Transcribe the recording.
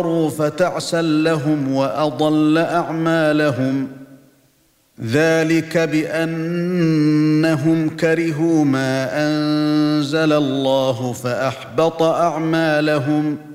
فتعسا لهم وأضل أعمالهم. ذلك بأنهم كرهوا ما أنزل الله فأحبط أعمالهم.